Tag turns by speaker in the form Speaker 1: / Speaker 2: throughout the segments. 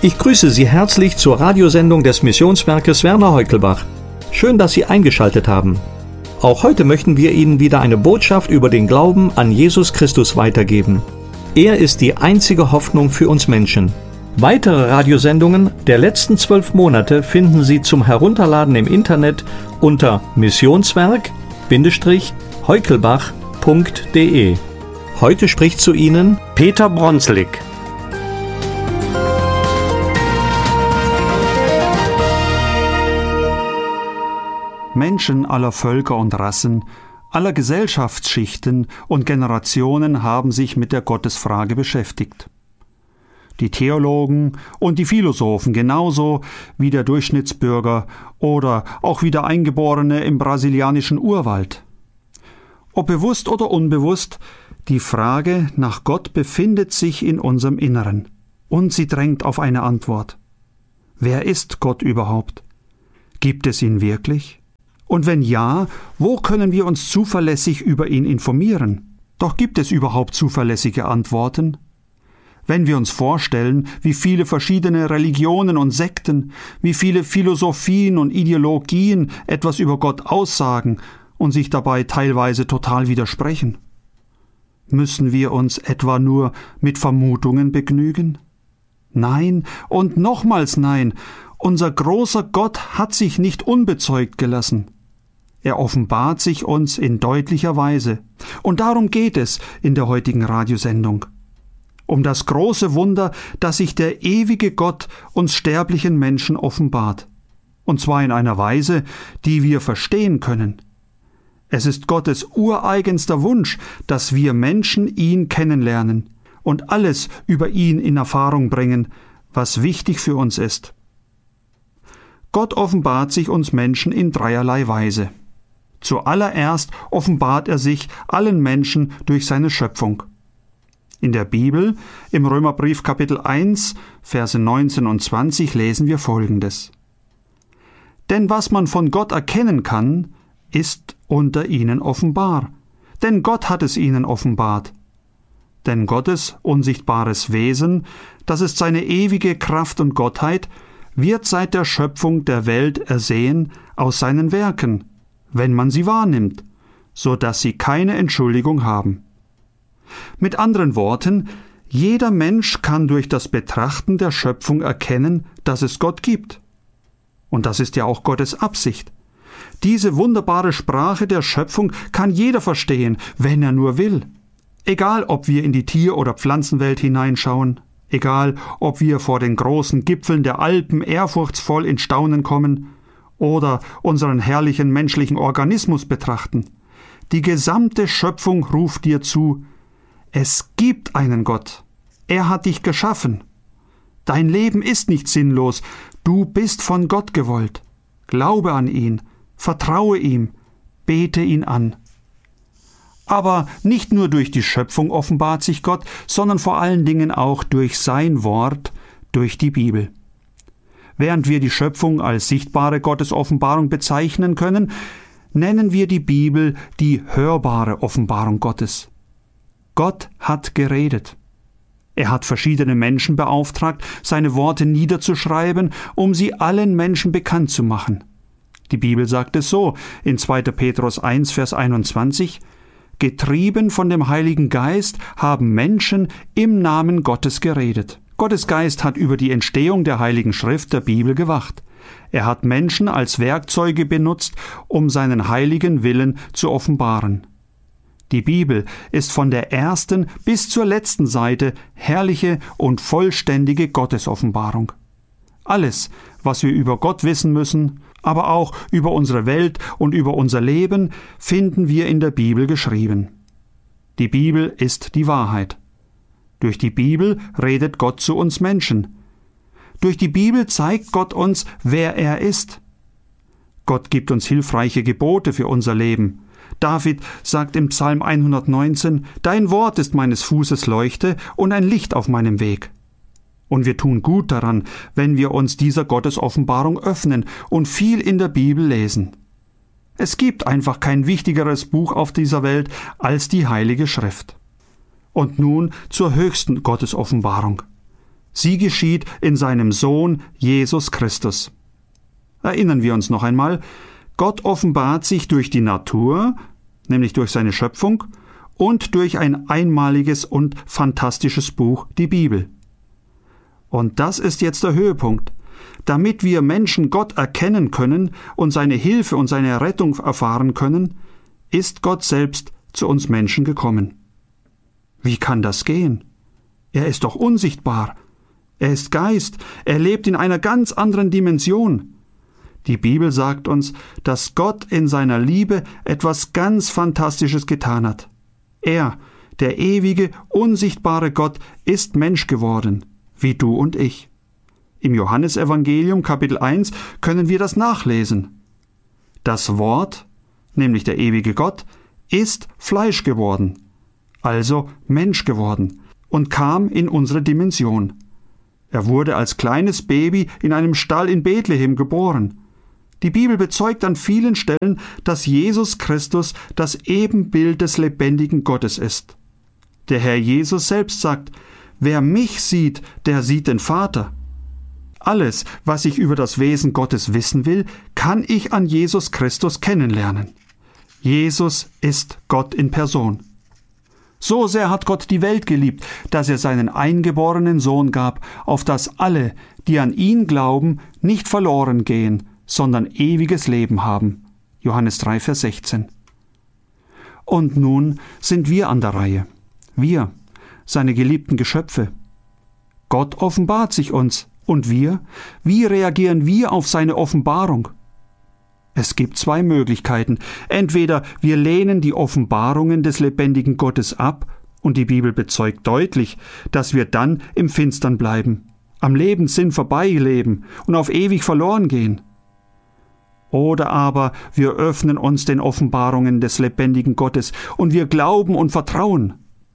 Speaker 1: Ich grüße Sie herzlich zur Radiosendung des Missionswerkes Werner Heukelbach. Schön, dass Sie eingeschaltet haben. Auch heute möchten wir Ihnen wieder eine Botschaft über den Glauben an Jesus Christus weitergeben. Er ist die einzige Hoffnung für uns Menschen. Weitere Radiosendungen der letzten 12 Monate finden Sie zum Herunterladen im Internet unter missionswerk-heukelbach.de. Heute spricht zu Ihnen Peter Bronslik.
Speaker 2: Menschen aller Völker und Rassen, aller Gesellschaftsschichten und Generationen haben sich mit der Gottesfrage beschäftigt. Die Theologen und die Philosophen genauso wie der Durchschnittsbürger oder auch wie der Eingeborene im brasilianischen Urwald. Ob bewusst oder unbewusst, die Frage nach Gott befindet sich in unserem Inneren und sie drängt auf eine Antwort. Wer ist Gott überhaupt? Gibt es ihn wirklich? Und wenn ja, wo können wir uns zuverlässig über ihn informieren? Doch gibt es überhaupt zuverlässige Antworten? Wenn wir uns vorstellen, wie viele verschiedene Religionen und Sekten, wie viele Philosophien und Ideologien etwas über Gott aussagen und sich dabei teilweise total widersprechen, müssen wir uns etwa nur mit Vermutungen begnügen? Nein und nochmals nein, unser großer Gott hat sich nicht unbezeugt gelassen. Er offenbart sich uns in deutlicher Weise. Und darum geht es in der heutigen Radiosendung. Um das große Wunder, dass sich der ewige Gott uns sterblichen Menschen offenbart. Und zwar in einer Weise, die wir verstehen können. Es ist Gottes ureigenster Wunsch, dass wir Menschen ihn kennenlernen und alles über ihn in Erfahrung bringen, was wichtig für uns ist. Gott offenbart sich uns Menschen in dreierlei Weise. Zuallererst offenbart er sich allen Menschen durch seine Schöpfung. In der Bibel, im Römerbrief Kapitel 1, Verse 19 und 20 lesen wir Folgendes. Denn was man von Gott erkennen kann, ist unter ihnen offenbar. Denn Gott hat es ihnen offenbart. Denn Gottes unsichtbares Wesen, das ist seine ewige Kraft und Gottheit, wird seit der Schöpfung der Welt ersehen aus seinen Werken, wenn man sie wahrnimmt, so dass sie keine Entschuldigung haben. Mit anderen Worten, jeder Mensch kann durch das Betrachten der Schöpfung erkennen, dass es Gott gibt. Und das ist ja auch Gottes Absicht. Diese wunderbare Sprache der Schöpfung kann jeder verstehen, wenn er nur will. Egal, ob wir in die Tier- oder Pflanzenwelt hineinschauen, egal, ob wir vor den großen Gipfeln der Alpen ehrfurchtsvoll in Staunen kommen oder unseren herrlichen menschlichen Organismus betrachten. Die gesamte Schöpfung ruft dir zu, es gibt einen Gott. Er hat dich geschaffen. Dein Leben ist nicht sinnlos. Du bist von Gott gewollt. Glaube an ihn, vertraue ihm, bete ihn an. Aber nicht nur durch die Schöpfung offenbart sich Gott, sondern vor allen Dingen auch durch sein Wort, durch die Bibel. Während wir die Schöpfung als sichtbare Gottesoffenbarung bezeichnen können, nennen wir die Bibel die hörbare Offenbarung Gottes. Gott hat geredet. Er hat verschiedene Menschen beauftragt, seine Worte niederzuschreiben, um sie allen Menschen bekannt zu machen. Die Bibel sagt es so in 2. Petrus 1, Vers 21, getrieben von dem Heiligen Geist haben Menschen im Namen Gottes geredet. Gottes Geist hat über die Entstehung der Heiligen Schrift der Bibel gewacht. Er hat Menschen als Werkzeuge benutzt, um seinen heiligen Willen zu offenbaren. Die Bibel ist von der ersten bis zur letzten Seite herrliche und vollständige Gottesoffenbarung. Alles, was wir über Gott wissen müssen, aber auch über unsere Welt und über unser Leben, finden wir in der Bibel geschrieben. Die Bibel ist die Wahrheit. Durch die Bibel redet Gott zu uns Menschen. Durch die Bibel zeigt Gott uns, wer er ist. Gott gibt uns hilfreiche Gebote für unser Leben. David sagt im Psalm 119, Dein Wort ist meines Fußes Leuchte und ein Licht auf meinem Weg. Und wir tun gut daran, wenn wir uns dieser Gottesoffenbarung öffnen und viel in der Bibel lesen. Es gibt einfach kein wichtigeres Buch auf dieser Welt als die Heilige Schrift. Und nun zur höchsten Gottesoffenbarung. Sie geschieht in seinem Sohn Jesus Christus. Erinnern wir uns noch einmal, Gott offenbart sich durch die Natur, nämlich durch seine Schöpfung, und durch ein einmaliges und fantastisches Buch, die Bibel. Und das ist jetzt der Höhepunkt. Damit wir Menschen Gott erkennen können und seine Hilfe und seine Rettung erfahren können, ist Gott selbst zu uns Menschen gekommen. Wie kann das gehen? Er ist doch unsichtbar. Er ist Geist. Er lebt in einer ganz anderen Dimension. Die Bibel sagt uns, dass Gott in seiner Liebe etwas ganz Fantastisches getan hat. Er, der ewige, unsichtbare Gott, ist Mensch geworden, wie du und ich. Im Johannesevangelium Kapitel 1 können wir das nachlesen. Das Wort, nämlich der ewige Gott, ist Fleisch geworden, also Mensch geworden, und kam in unsere Dimension. Er wurde als kleines Baby in einem Stall in Bethlehem geboren. Die Bibel bezeugt an vielen Stellen, dass Jesus Christus das Ebenbild des lebendigen Gottes ist. Der Herr Jesus selbst sagt, wer mich sieht, der sieht den Vater. Alles, was ich über das Wesen Gottes wissen will, kann ich an Jesus Christus kennenlernen. Jesus ist Gott in Person. So sehr hat Gott die Welt geliebt, dass er seinen eingeborenen Sohn gab, auf dass alle, die an ihn glauben, nicht verloren gehen, sondern ewiges Leben haben. Johannes 3, Vers 16. Und nun sind wir an der Reihe. Wir, seine geliebten Geschöpfe. Gott offenbart sich uns. Und wir? Wie reagieren wir auf seine Offenbarung? Es gibt zwei Möglichkeiten. Entweder wir lehnen die Offenbarungen des lebendigen Gottes ab, und die Bibel bezeugt deutlich, dass wir dann im Finstern bleiben, am Lebenssinn vorbeileben und auf ewig verloren gehen. Oder aber wir öffnen uns den Offenbarungen des lebendigen Gottes und wir glauben und vertrauen.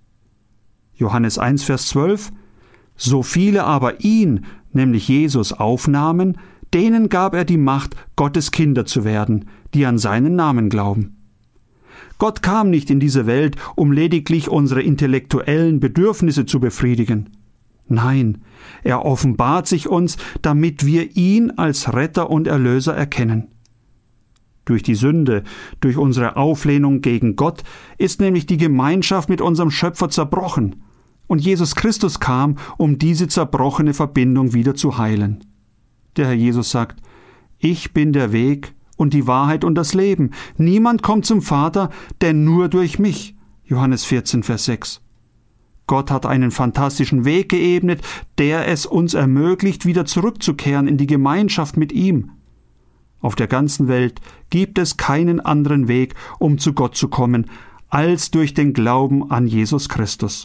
Speaker 2: Johannes 1, Vers 12: So viele aber ihn, nämlich Jesus, aufnahmen, denen gab er die Macht, Gottes Kinder zu werden, die an seinen Namen glauben. Gott kam nicht in diese Welt, um lediglich unsere intellektuellen Bedürfnisse zu befriedigen. Nein, er offenbart sich uns, damit wir ihn als Retter und Erlöser erkennen. Durch die Sünde, durch unsere Auflehnung gegen Gott, ist nämlich die Gemeinschaft mit unserem Schöpfer zerbrochen. Und Jesus Christus kam, um diese zerbrochene Verbindung wieder zu heilen. Der Herr Jesus sagt, ich bin der Weg und die Wahrheit und das Leben. Niemand kommt zum Vater, denn nur durch mich. Johannes 14, Vers 6. Gott hat einen fantastischen Weg geebnet, der es uns ermöglicht, wieder zurückzukehren in die Gemeinschaft mit ihm. Auf der ganzen Welt gibt es keinen anderen Weg, um zu Gott zu kommen, als durch den Glauben an Jesus Christus.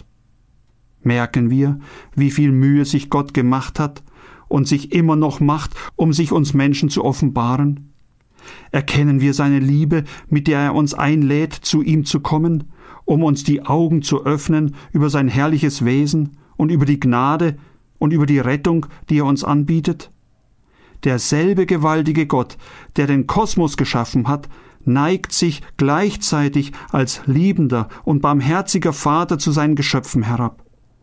Speaker 2: Merken wir, wie viel Mühe sich Gott gemacht hat und sich immer noch macht, um sich uns Menschen zu offenbaren? Erkennen wir seine Liebe, mit der er uns einlädt, zu ihm zu kommen, um uns die Augen zu öffnen über sein herrliches Wesen und über die Gnade und über die Rettung, die er uns anbietet? Derselbe gewaltige Gott, der den Kosmos geschaffen hat, neigt sich gleichzeitig als liebender und barmherziger Vater zu seinen Geschöpfen herab.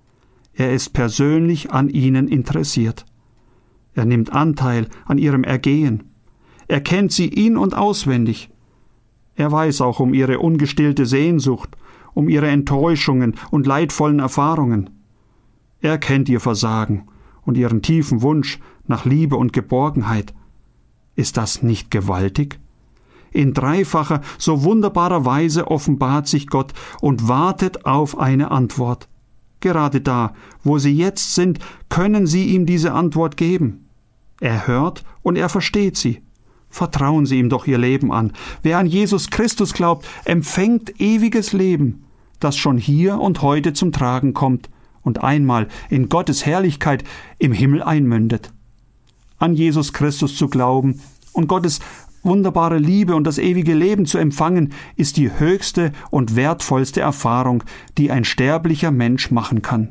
Speaker 2: Er ist persönlich an ihnen interessiert. Er nimmt Anteil an ihrem Ergehen. Er kennt sie in- und auswendig. Er weiß auch um ihre ungestillte Sehnsucht, um ihre Enttäuschungen und leidvollen Erfahrungen. Er kennt ihr Versagen und ihren tiefen Wunsch nach Liebe und Geborgenheit. Ist das nicht gewaltig? In dreifacher, so wunderbarer Weise offenbart sich Gott und wartet auf eine Antwort. Gerade da, wo Sie jetzt sind, können Sie ihm diese Antwort geben. Er hört und er versteht Sie. Vertrauen Sie ihm doch Ihr Leben an. Wer an Jesus Christus glaubt, empfängt ewiges Leben, das schon hier und heute zum Tragen kommt und einmal in Gottes Herrlichkeit im Himmel einmündet. An Jesus Christus zu glauben und Gottes wunderbare Liebe und das ewige Leben zu empfangen, ist die höchste und wertvollste Erfahrung, die ein sterblicher Mensch machen kann.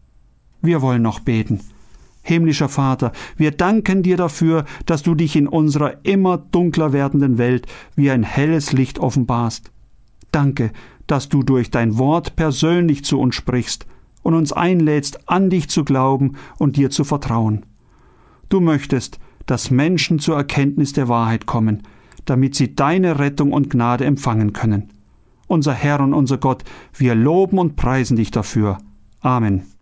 Speaker 2: Wir wollen noch beten. Himmlischer Vater, wir danken dir dafür, dass du dich in unserer immer dunkler werdenden Welt wie ein helles Licht offenbarst. Danke, dass du durch dein Wort persönlich zu uns sprichst und uns einlädst, an dich zu glauben und dir zu vertrauen. Du möchtest, dass Menschen zur Erkenntnis der Wahrheit kommen, damit sie deine Rettung und Gnade empfangen können. Unser Herr und unser Gott, wir loben und preisen dich dafür. Amen.